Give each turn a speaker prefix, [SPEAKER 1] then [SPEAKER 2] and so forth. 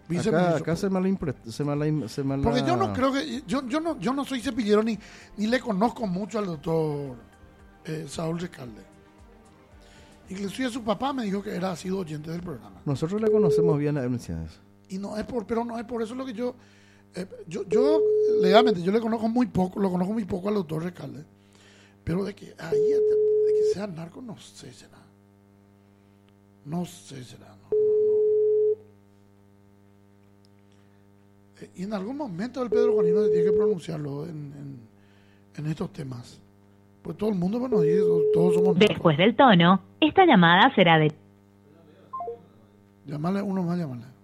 [SPEAKER 1] Viceministro.
[SPEAKER 2] Acá se mala.
[SPEAKER 1] Porque yo no creo que... Yo no soy cepillero ni le conozco mucho al doctor Saúl Recalde. Inclusive su papá me dijo que ha sido oyente del programa.
[SPEAKER 2] Nosotros le conocemos bien a Hermes.
[SPEAKER 1] Y pero no es por eso lo que yo legalmente, yo le conozco muy poco, lo conozco muy poco al doctor Recalde. Pero de que sea narco, no sé, será. No sé, será. No. Y en algún momento el Pedro Juanino tiene que pronunciarlo en estos temas. Pues todo el mundo, bueno, todos somos...
[SPEAKER 3] Después del tono, esta llamada será de...
[SPEAKER 1] Llámale uno más, llámale.